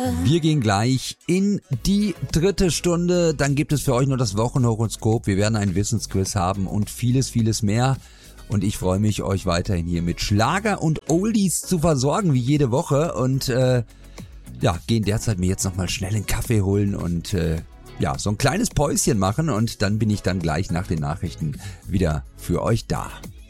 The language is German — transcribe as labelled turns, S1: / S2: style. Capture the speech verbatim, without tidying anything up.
S1: Wir gehen gleich in die dritte Stunde. Dann gibt es für euch noch das Wochenhoroskop. Wir werden einen Wissensquiz haben und vieles, vieles mehr. Und ich freue mich, euch weiterhin hier mit Schlager und Oldies zu versorgen, wie jede Woche. Und äh, ja, gehen derzeit mir jetzt nochmal schnell einen Kaffee holen und äh, ja, so ein kleines Päuschen machen. Und dann bin ich dann gleich nach den Nachrichten wieder für euch da.